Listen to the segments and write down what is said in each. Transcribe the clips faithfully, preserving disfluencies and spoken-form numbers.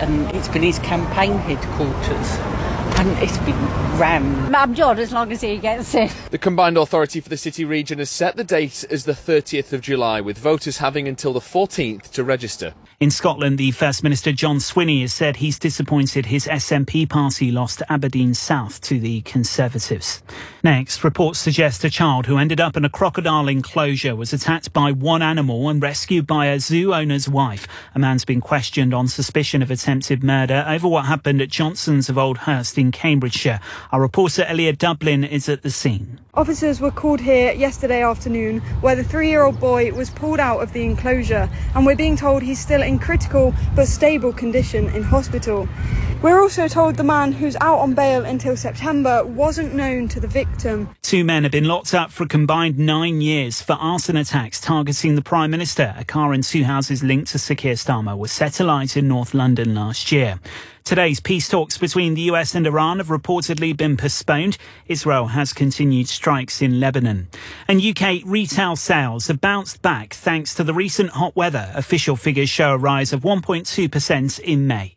and it's been his campaign headquarters. And it's been rammed. I'm John, as long as he gets in. The combined authority for the city region has set the date as the thirtieth of July, with voters having until the fourteenth to register. In Scotland, the First Minister John Swinney has said he's disappointed his S N P party lost Aberdeen South to the Conservatives. Next, reports suggest a child who ended up in a crocodile enclosure was attacked by one animal and rescued by a zoo owner's wife. A man's been questioned on suspicion of attempted murder over what happened at Johnson's of Old Hurst in Cambridgeshire. Our reporter Elliot Dublin is at the scene. Officers were called here yesterday afternoon where the three-year-old boy was pulled out of the enclosure, and we're being told he's still in critical but stable condition in hospital. We're also told the man, who's out on bail until September, wasn't known to the victim. Two men have been locked up for a combined nine years for arson attacks targeting the Prime Minister. A car and two houses linked to Sir Keir Starmer were set alight in North London last year. Today's peace talks between the U S and Iran have reportedly been postponed. Israel has continued strikes in Lebanon. And U K retail sales have bounced back thanks to the recent hot weather. Official figures show a rise of one point two percent in May.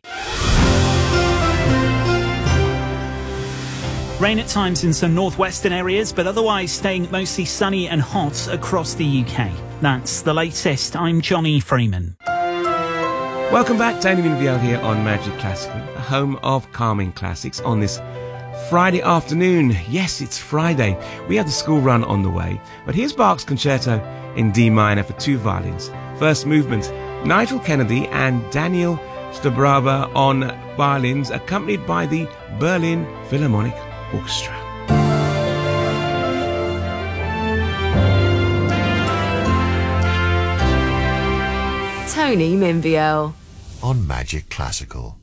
Rain at times in some northwestern areas, but otherwise staying mostly sunny and hot across the U K. That's the latest. I'm Johnny Freeman. Welcome back, Tony Minviel here on Magic Classical, the home of calming classics on this Friday afternoon. Yes, it's Friday. We have the school run on the way, but here's Bach's Concerto in D minor for two violins. First movement, Nigel Kennedy and Daniel Stabrava on violins, accompanied by the Berlin Philharmonic Orchestra. Tony Minviel on Magic Classical.